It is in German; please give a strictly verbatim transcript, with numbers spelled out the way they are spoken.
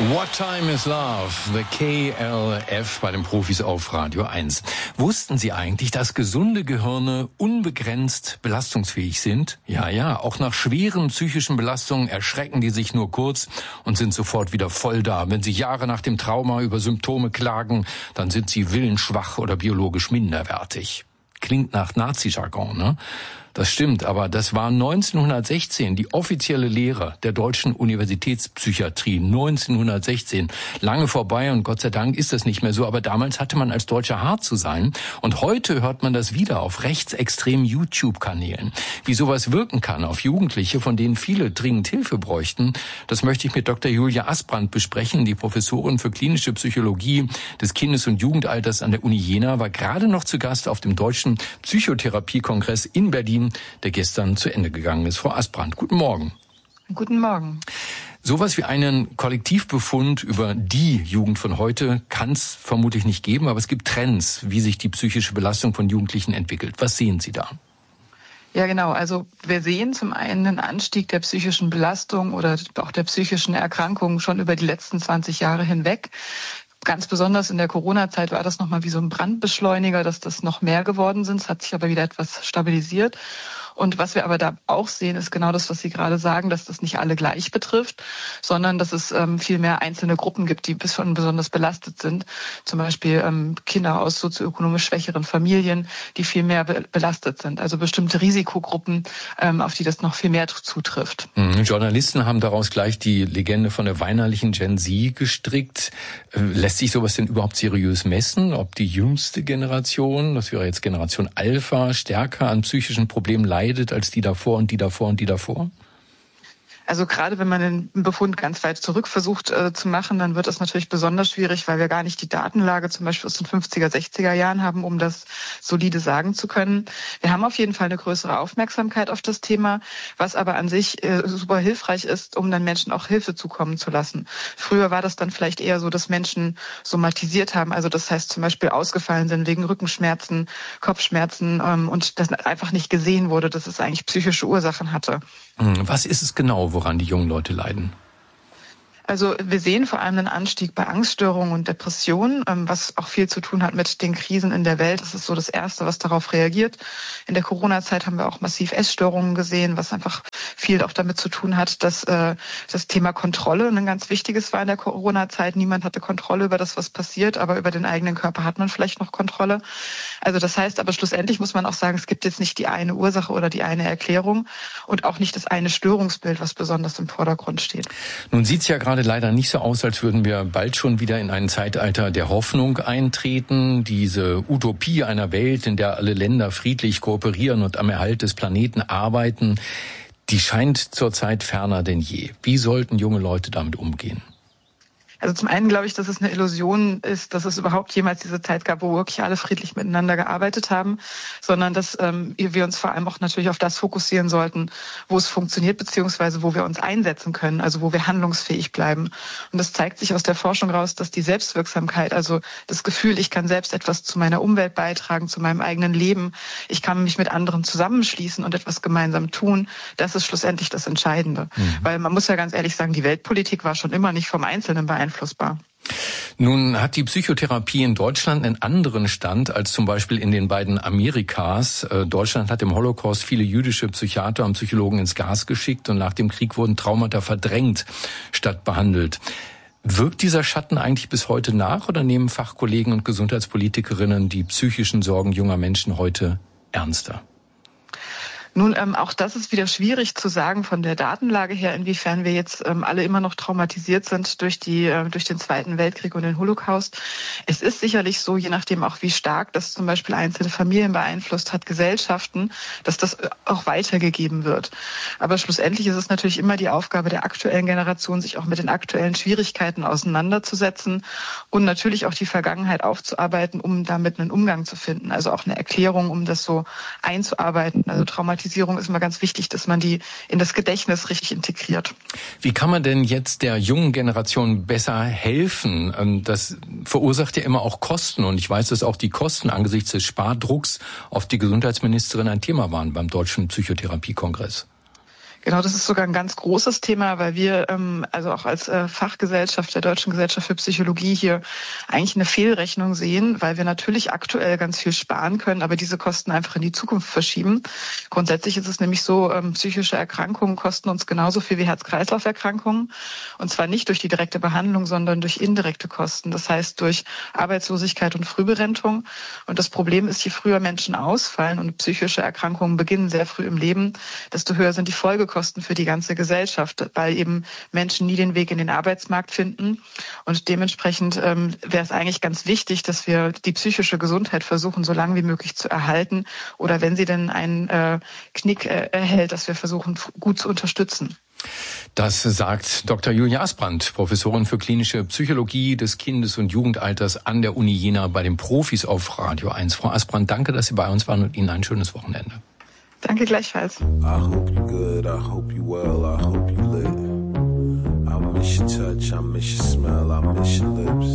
What Time is Love, the K L F bei den Profis auf Radio eins. Wussten Sie eigentlich, dass gesunde Gehirne unbegrenzt belastungsfähig sind? Ja, ja, auch nach schweren psychischen Belastungen erschrecken die sich nur kurz und sind sofort wieder voll da. Wenn Sie Jahre nach dem Trauma über Symptome klagen, dann sind Sie willensschwach oder biologisch minderwertig. Klingt nach Nazi-Jargon, ne? Das stimmt, aber das war neunzehnhundertsechzehn die offizielle Lehre der deutschen Universitätspsychiatrie. neunzehnhundertsechzehn, lange vorbei und Gott sei Dank ist das nicht mehr so. Aber damals hatte man als Deutscher hart zu sein. Und heute hört man das wieder auf rechtsextremen YouTube-Kanälen. Wie sowas wirken kann auf Jugendliche, von denen viele dringend Hilfe bräuchten, das möchte ich mit Doktor Julia Asbrandt besprechen. Die Professorin für klinische Psychologie des Kindes- und Jugendalters an der Uni Jena war gerade noch zu Gast auf dem Deutschen Psychotherapiekongress in Berlin, der gestern zu Ende gegangen ist. Frau Asbrandt, guten Morgen. Guten Morgen. Sowas wie einen Kollektivbefund über die Jugend von heute kann es vermutlich nicht geben, aber es gibt Trends, wie sich die psychische Belastung von Jugendlichen entwickelt. Was sehen Sie da? Ja, genau. Also wir sehen zum einen einen Anstieg der psychischen Belastung oder auch der psychischen Erkrankungen schon über die letzten zwanzig Jahre hinweg. Ganz besonders in der Corona-Zeit war das nochmal wie so ein Brandbeschleuniger, dass das noch mehr geworden sind. Es hat sich aber wieder etwas stabilisiert. Und was wir aber da auch sehen, ist genau das, was Sie gerade sagen, dass das nicht alle gleich betrifft, sondern dass es ähm, viel mehr einzelne Gruppen gibt, die bis schon besonders belastet sind. Zum Beispiel ähm, Kinder aus sozioökonomisch schwächeren Familien, die viel mehr be- belastet sind. Also bestimmte Risikogruppen, ähm, auf die das noch viel mehr zutrifft. Mhm. Journalisten haben daraus gleich die Legende von der weinerlichen Gen Z gestrickt. Äh, lässt sich sowas denn überhaupt seriös messen? Ob die jüngste Generation, das wäre jetzt Generation Alpha, stärker an psychischen Problemen leidet als die davor und die davor und die davor? Also gerade wenn man den Befund ganz weit zurück versucht äh, zu machen, dann wird es natürlich besonders schwierig, weil wir gar nicht die Datenlage zum Beispiel aus den fünfziger, sechziger Jahren haben, um das solide sagen zu können. Wir haben auf jeden Fall eine größere Aufmerksamkeit auf das Thema, was aber an sich äh, super hilfreich ist, um dann Menschen auch Hilfe zukommen zu lassen. Früher war das dann vielleicht eher so, dass Menschen somatisiert haben, also das heißt zum Beispiel ausgefallen sind wegen Rückenschmerzen, Kopfschmerzen ähm, und das einfach nicht gesehen wurde, dass es eigentlich psychische Ursachen hatte. Was ist es genau, woran die jungen Leute leiden? Also wir sehen vor allem einen Anstieg bei Angststörungen und Depressionen, was auch viel zu tun hat mit den Krisen in der Welt. Das ist so das Erste, was darauf reagiert. In der Corona-Zeit haben wir auch massiv Essstörungen gesehen, was einfach viel auch damit zu tun hat, dass äh, das Thema Kontrolle ein ganz wichtiges war in der Corona-Zeit. Niemand hatte Kontrolle über das, was passiert, aber über den eigenen Körper hat man vielleicht noch Kontrolle. Also das heißt aber schlussendlich muss man auch sagen, es gibt jetzt nicht die eine Ursache oder die eine Erklärung und auch nicht das eine Störungsbild, was besonders im Vordergrund steht. Nun sieht's ja gerade leider nicht so aus, als würden wir bald schon wieder in ein Zeitalter der Hoffnung eintreten. Diese Utopie einer Welt, in der alle Länder friedlich kooperieren und am Erhalt des Planeten arbeiten, die scheint zurzeit ferner denn je. Wie sollten junge Leute damit umgehen? Also zum einen glaube ich, dass es eine Illusion ist, dass es überhaupt jemals diese Zeit gab, wo wirklich alle friedlich miteinander gearbeitet haben, sondern dass ähm, wir uns vor allem auch natürlich auf das fokussieren sollten, wo es funktioniert, beziehungsweise wo wir uns einsetzen können, also wo wir handlungsfähig bleiben. Und das zeigt sich aus der Forschung raus, dass die Selbstwirksamkeit, also das Gefühl, ich kann selbst etwas zu meiner Umwelt beitragen, zu meinem eigenen Leben, ich kann mich mit anderen zusammenschließen und etwas gemeinsam tun, das ist schlussendlich das Entscheidende. Mhm. Weil man muss ja ganz ehrlich sagen, die Weltpolitik war schon immer nicht vom Einzelnen beeinflusst. Nun hat die Psychotherapie in Deutschland einen anderen Stand als zum Beispiel in den beiden Amerikas. Deutschland hat im Holocaust viele jüdische Psychiater und Psychologen ins Gas geschickt und nach dem Krieg wurden Traumata verdrängt statt behandelt. Wirkt dieser Schatten eigentlich bis heute nach oder nehmen Fachkollegen und Gesundheitspolitikerinnen die psychischen Sorgen junger Menschen heute ernster? Nun, ähm, auch das ist wieder schwierig zu sagen von der Datenlage her, inwiefern wir jetzt ähm, alle immer noch traumatisiert sind durch die äh, durch den Zweiten Weltkrieg und den Holocaust. Es ist sicherlich so, je nachdem auch wie stark das zum Beispiel einzelne Familien beeinflusst hat, Gesellschaften, dass das auch weitergegeben wird. Aber schlussendlich ist es natürlich immer die Aufgabe der aktuellen Generation, sich auch mit den aktuellen Schwierigkeiten auseinanderzusetzen und natürlich auch die Vergangenheit aufzuarbeiten, um damit einen Umgang zu finden. Also auch eine Erklärung, um das so einzuarbeiten. Also Traumatisierung ist immer ganz wichtig, dass man die in das Gedächtnis richtig integriert. Wie kann man denn jetzt der jungen Generation besser helfen? Das verursacht ja immer auch Kosten und ich weiß, dass auch die Kosten angesichts des Spardrucks auf die Gesundheitsministerin ein Thema waren beim Deutschen Psychotherapiekongress. Genau, das ist sogar ein ganz großes Thema, weil wir ähm, also auch als äh, Fachgesellschaft der Deutschen Gesellschaft für Psychologie hier eigentlich eine Fehlrechnung sehen, weil wir natürlich aktuell ganz viel sparen können, aber diese Kosten einfach in die Zukunft verschieben. Grundsätzlich ist es nämlich so, ähm, psychische Erkrankungen kosten uns genauso viel wie Herz-Kreislauf-Erkrankungen, und zwar nicht durch die direkte Behandlung, sondern durch indirekte Kosten, das heißt durch Arbeitslosigkeit und Frühberentung. Und das Problem ist, je früher Menschen ausfallen und psychische Erkrankungen beginnen sehr früh im Leben, desto höher sind die Folgekosten für die ganze Gesellschaft, weil eben Menschen nie den Weg in den Arbeitsmarkt finden. Und dementsprechend ähm, wäre es eigentlich ganz wichtig, dass wir die psychische Gesundheit versuchen, so lange wie möglich zu erhalten. Oder wenn sie denn einen äh, Knick äh, erhält, dass wir versuchen, gut zu unterstützen. Das sagt Doktor Julia Asbrandt, Professorin für klinische Psychologie des Kindes- und Jugendalters an der Uni Jena bei den Profis auf Radio eins. Frau Asbrandt, danke, dass Sie bei uns waren und Ihnen ein schönes Wochenende. Danke gleichfalls. I hope you good, I hope you well, I hope you lit. I miss your touch, I miss your smell, I miss your lips.